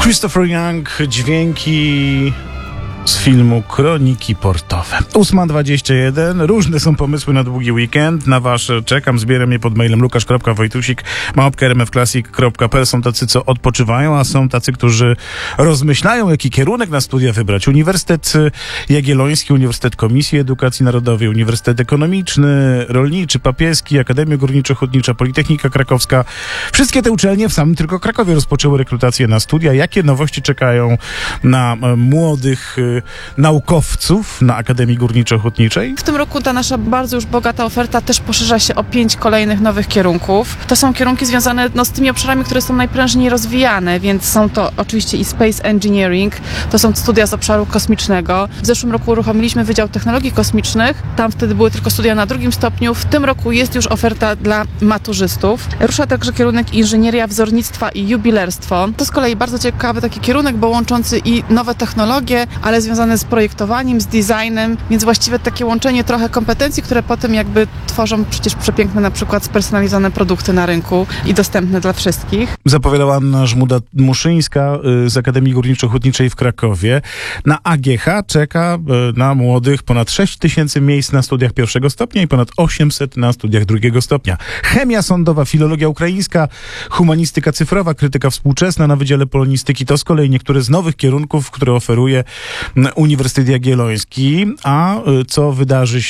Christopher Young, dźwięki z filmu Kroniki Portowe. 8:21. Różne są pomysły na długi weekend. Na wasze czekam. Zbieram je pod mailem lukasz.wojtusik@rmfclassic.pl. Są tacy, co odpoczywają, a są tacy, którzy rozmyślają, jaki kierunek na studia wybrać. Uniwersytet Jagielloński, Uniwersytet Komisji Edukacji Narodowej, Uniwersytet Ekonomiczny, Rolniczy, Papieski, Akademia Górniczo-Hutnicza, Politechnika Krakowska. Wszystkie te uczelnie w samym tylko Krakowie rozpoczęły rekrutację na studia. Jakie nowości czekają na młodych naukowców na Akademii Górniczo-Hutniczej? W tym roku ta nasza bardzo już bogata oferta też poszerza się o 5 kolejnych nowych kierunków. To są kierunki związane z tymi obszarami, które są najprężniej rozwijane, więc są to oczywiście i Space Engineering, to są studia z obszaru kosmicznego. W zeszłym roku uruchomiliśmy Wydział Technologii Kosmicznych, tam wtedy były tylko studia na 2. stopniu. W tym roku jest już oferta dla maturzystów. Rusza także kierunek Inżynieria Wzornictwa i Jubilerstwo. To z kolei bardzo ciekawy taki kierunek, bo łączący i nowe technologie, ale związane z projektowaniem, z designem, więc właściwie takie łączenie trochę kompetencji, które potem jakby tworzą przecież przepiękne na przykład spersonalizowane produkty na rynku i dostępne dla wszystkich. Zapowiadała Anna Żmuda-Muszyńska z Akademii Górniczo-Hutniczej w Krakowie. Na AGH czeka na młodych ponad 6 000 miejsc na studiach 1. stopnia i ponad 800 na studiach 2. stopnia. Chemia sądowa, filologia ukraińska, humanistyka cyfrowa, krytyka współczesna na Wydziale Polonistyki. To z kolei niektóre z nowych kierunków, które oferuje Uniwersytet Jagielloński. A co wydarzy się